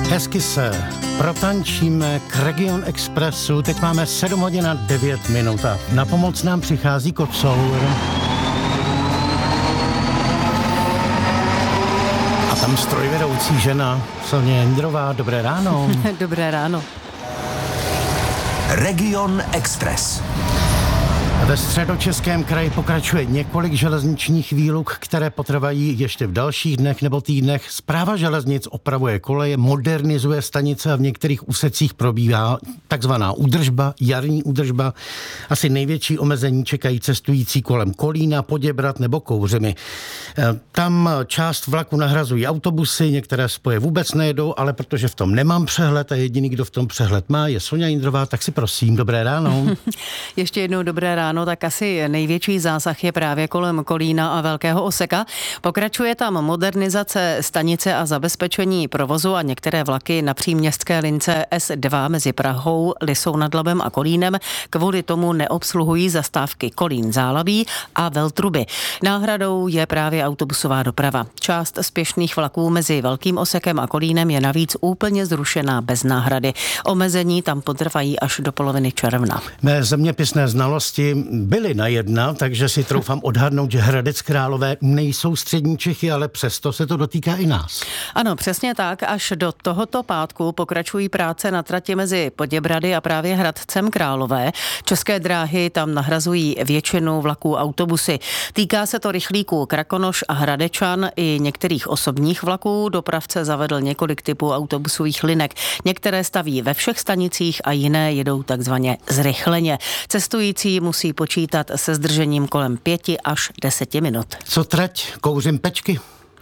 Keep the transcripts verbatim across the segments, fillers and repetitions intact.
Hezky se protančíme k Region Expressu. Teď máme sedm hodin a devět minut a na pomoc nám přichází kocour. A tam strojvedoucí žena Soňa Jindrová. Dobré ráno. Dobré ráno. Region Express. Ve Středočeském kraji pokračuje několik železničních výluk, které potrvají ještě v dalších dnech nebo týdnech. Správa železnic opravuje koleje, modernizuje stanice a v některých úsecích probíhá takzvaná údržba, jarní údržba. Asi největší omezení čekají cestující kolem Kolína, Poděbrad nebo Kouřimi. Tam část vlaku nahrazují autobusy, některé spoje vůbec nejedou, ale protože v tom nemám přehled a jediný, kdo v tom přehled má, je Soňa Jindrová, tak si prosím, dobré ráno. Ještě jednou dobré ráno. No, tak asi největší zásah je právě kolem Kolína a Velkého Oseka. Pokračuje tam modernizace stanice a zabezpečení provozu a některé vlaky na příměstské lince S dva mezi Prahou, Lysou nad Labem a Kolínem kvůli tomu neobsluhují zastávky Kolín Zálaví a Veltruby. Náhradou je právě autobusová doprava. Část spěšných vlaků mezi Velkým Osekem a Kolínem je navíc úplně zrušená bez náhrady. Omezení tam potrvají až do poloviny června. Mé zeměpisné znalosti byly na jedna, takže si troufám odhadnout, že Hradec Králové nejsou střední Čechy, ale přesto se to dotýká i nás. Ano, přesně tak. Až do tohoto pátku pokračují práce na trati mezi Poděbrady a právě Hradcem Králové. České dráhy tam nahrazují většinu vlaků autobusy. Týká se to rychlíků Krakonoš a Hradečan i některých osobních vlaků. Dopravce zavedl několik typů autobusových linek. Některé staví ve všech stanicích a jiné jedou takzvaně zrychleně. Cestující musí počítat se zdržením kolem pěti až deseti minut. Co trať? Kouřim Pečky?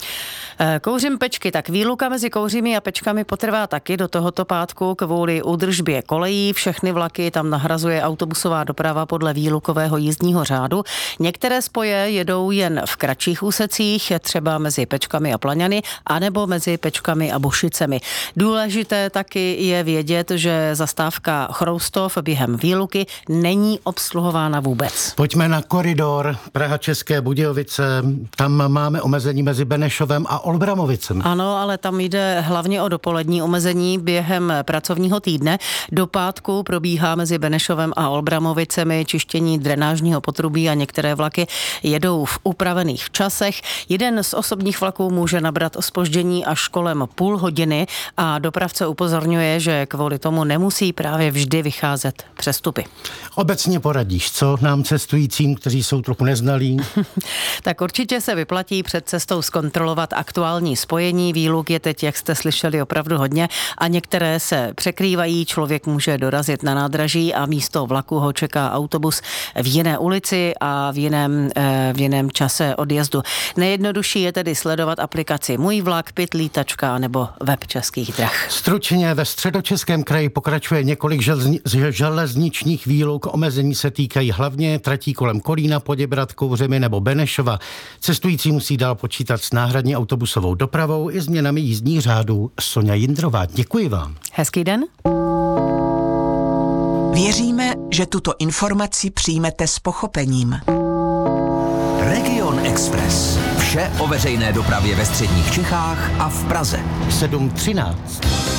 Kouřim Pečky, tak výluka mezi Kouřimi a Pečkami potrvá taky do tohoto pátku kvůli údržbě kolejí. Všechny vlaky tam nahrazuje autobusová doprava podle výlukového jízdního řádu. Některé spoje jedou jen v kratších úsecích, třeba mezi Pečkami a Plaňany, anebo mezi Pečkami a Bošicemi. Důležité taky je vědět, že zastávka Chroustov během výluky není obsluhována vůbec. Pojďme na koridor Praha České Budějovice. Tam máme omezení mezi Benešovem a Olbramovicem. Ano, ale tam jde hlavně o dopolední omezení během pracovního týdne. Do pátku probíhá mezi Benešovem a Olbramovicemi čištění drenážního potrubí a některé vlaky jedou v upravených časech. Jeden z osobních vlaků může nabrat zpoždění až kolem půl hodiny a dopravce upozorňuje, že kvůli tomu nemusí právě vždy vycházet přestupy. Obecně poradíš, co nám cestujícím, kteří jsou trochu neznalí? Tak určitě se vyplatí před cestou zkontrolovat aktuální spojení. Výluk je teď, jak jste slyšeli, opravdu hodně a některé se překrývají. Člověk může dorazit na nádraží a místo vlaku ho čeká autobus v jiné ulici a v jiném, v jiném čase odjezdu. Nejjednodušší je tedy sledovat aplikaci Můj vlak, Pytlítačka nebo web Českých drah. Stručně ve Středočeském kraji pokračuje několik železni, železničních výluk. Omezení se týkají hlavně tratí kolem Kolína, Poděbrad, Kouřimi nebo Benešova. Cestující musí dál počítat s náhradní autobusovou dopravou i změnami jízdních řádů. Soňa Jindrová, děkuji vám. Hezký den. Věříme, že tuto informaci přijmete s pochopením. Region Express. Vše o veřejné dopravě ve středních Čechách a v Praze. sedm třináct.